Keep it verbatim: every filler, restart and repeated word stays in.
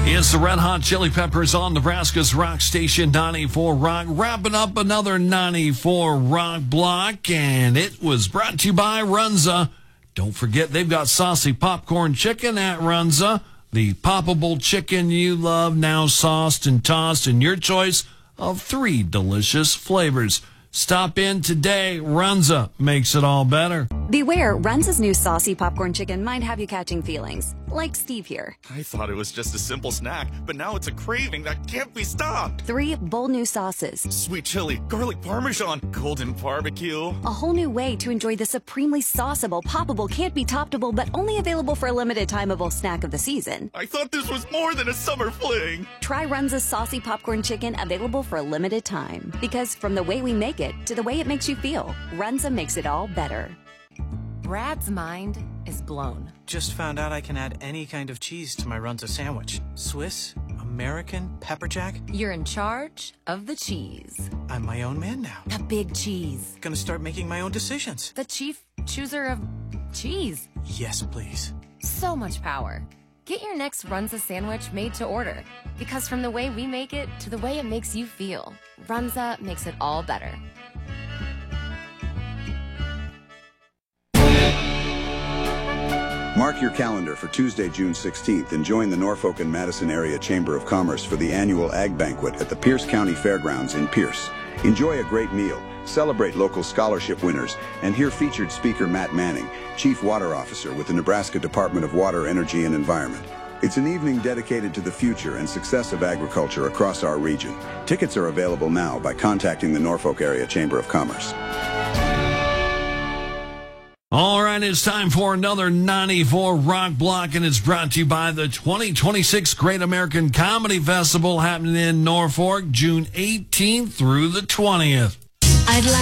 It's the Red Hot Chili Peppers on Nebraska's Rock Station ninety-four Rock, wrapping up another ninety-four Rock block, and it was brought to you by Runza. Don't forget, they've got saucy popcorn chicken at Runza, the poppable chicken you love, now sauced and tossed in your choice of three delicious flavors. Stop in today. Runza makes it all better. Beware, Runza's new saucy popcorn chicken might have you catching feelings, like Steve here. I thought it was just a simple snack, but now it's a craving that can't be stopped. Three bold new sauces. Sweet chili, garlic parmesan, golden barbecue. A whole new way to enjoy the supremely sauceable, poppable, can't be toppable, but only available for a limited timeable snack of the season. I thought this was more than a summer fling. Try Runza's saucy popcorn chicken, available for a limited time. Because from the way we make it to the way it makes you feel, Runza makes it all better. Brad's mind is blown. Just found out I can add any kind of cheese to my Runza sandwich. Swiss, American, pepper jack. You're in charge of the cheese. I'm my own man now. The big cheese. Gonna start making my own decisions. The chief chooser of cheese. Yes, please. So much power. Get your next Runza sandwich made to order. Because from the way we make it to the way it makes you feel, Runza makes it all better. Mark your calendar for Tuesday, June sixteenth, and join the Norfolk and Madison Area Chamber of Commerce for the annual Ag Banquet at the Pierce County Fairgrounds in Pierce. Enjoy a great meal, celebrate local scholarship winners, and hear featured speaker Matt Manning, Chief Water Officer with the Nebraska Department of Water, Energy, and Environment. It's an evening dedicated to the future and success of agriculture across our region. Tickets are available now by contacting the Norfolk Area Chamber of Commerce. All right, it's time for another ninety-four Rock block, and it's brought to you by the twenty twenty-six Great American Comedy Festival happening in Norfolk, June eighteenth through the twentieth. I'd like